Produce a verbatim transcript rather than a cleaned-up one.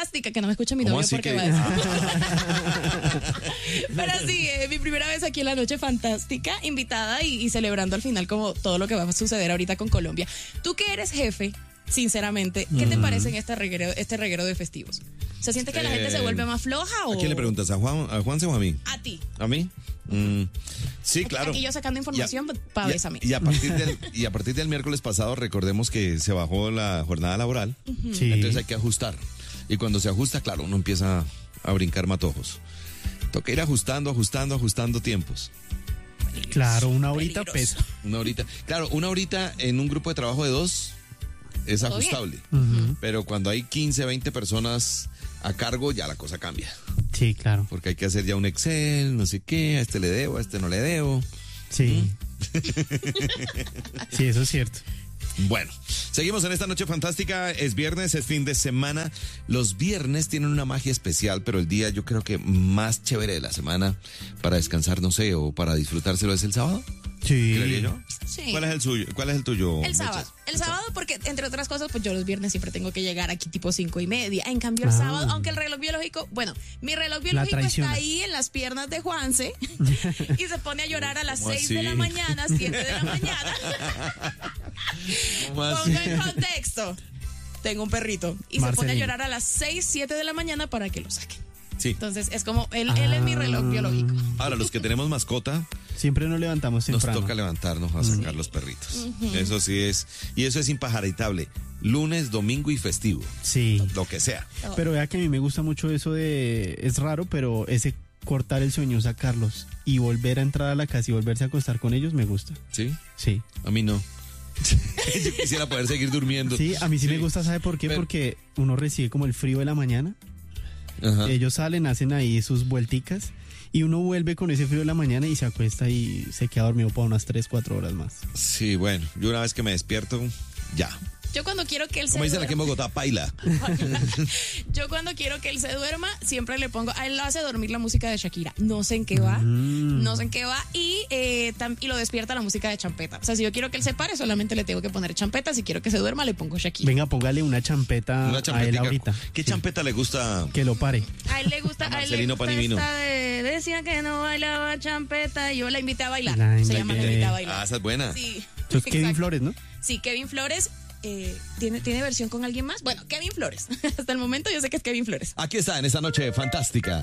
fantástica, que no me escucha mi ¿Cómo novio así porque que- va a decir. Pero sí, eh, mi primera vez aquí en la noche fantástica, invitada y, y celebrando al final como todo lo que va a suceder ahorita con Colombia. Tú que eres jefe, sinceramente, ¿qué te parece en este reguero, este reguero de festivos? ¿Se siente que la gente se Eh, vuelve más floja o...? ¿A quién le preguntas? ¿A Juan, a Juanse o a mí? A ti. ¿A mí? Mm, sí, claro. Aquí yo sacando información para y a- besarme. Y a, partir del, y a partir del miércoles pasado, recordemos que se bajó la jornada laboral. Sí. Entonces hay que ajustar. Y cuando se ajusta, claro, uno empieza a brincar matojos. Toca ir ajustando, ajustando, ajustando tiempos. Claro, una horita Peligroso. pesa. Una horita. Claro, una horita en un grupo de trabajo de dos es Todo bien. ajustable. Ujú. Pero cuando hay quince, veinte personas a cargo, ya la cosa cambia. Sí, claro. Porque hay que hacer ya un Excel, no sé qué, a este le debo, a este no le debo. Sí. Sí, eso es cierto. Bueno, seguimos en esta noche fantástica. Es viernes, es fin de semana. Los viernes tienen una magia especial, pero el día yo creo que más chévere de la semana para descansar, no sé, o para disfrutárselo es el sábado. Sí. ¿Creería yo? Sí. ¿Cuál es el suyo? ¿Cuál es el tuyo? El sábado. Mechas? El sábado, porque entre otras cosas, pues yo los viernes siempre tengo que llegar aquí tipo cinco y media. En cambio, el Ah. sábado, aunque el reloj biológico, bueno, mi reloj biológico está traiciona. ahí en las piernas de Juanse y se pone a llorar a las ¿Cómo seis de así? la mañana, siete de la mañana. ¿Cómo así? Ponga en contexto. Tengo un perrito y se pone a Marcelino. llorar a las seis, siete de la mañana para que lo saquen. Sí. Entonces es como, él, él es mi reloj biológico. Ahora, los que tenemos mascota, Siempre nos levantamos nos temprano. toca levantarnos a sacar los perritos. Eso sí es. Y eso es impajaritable. Lunes, domingo y festivo. Sí. Lo que sea. Pero vea que a mí me gusta mucho eso de... Es raro, pero ese cortar el sueño, sacarlos y volver a entrar a la casa y volverse a acostar con ellos me gusta. ¿Sí? Sí. A mí no. Yo quisiera poder seguir durmiendo. Sí, a mí sí, me gusta, ¿sabe por qué? Pero- Porque uno recibe como el frío de la mañana. Ajá. Ellos salen, hacen ahí sus vuelticas y uno vuelve con ese frío de la mañana y se acuesta y se queda dormido para unas tres, cuatro horas más. Sí, bueno, yo una vez que me despierto, ya. Yo cuando quiero que él se Como dicen aquí en duerma, Bogotá, paila. yo cuando quiero que él se duerma, siempre le pongo, a él lo hace dormir la música de Shakira. No sé en qué va, no sé en qué va, y, eh, tam- y lo despierta la música de champeta. O sea, si yo quiero que él se pare, solamente le tengo que poner champeta. Si quiero que se duerma, le pongo Shakira. Venga, póngale una champeta, Una a él champetica. ahorita. ¿Qué champeta le gusta? Que lo pare. A él le gusta, a él le Marcelino gusta Panivino. esta de, decía que no bailaba champeta, y yo la invité a bailar. La se llama La invité. invité a Ah, bailar. esa es buena. Sí. Eso es Kevin exacto. Flores, ¿no? Sí, Kevin Flores. Eh, ¿tiene, ¿Tiene versión con alguien más? Bueno, Kevin Flores. Hasta el momento yo sé que es Kevin Flores. Aquí está, en esta noche fantástica.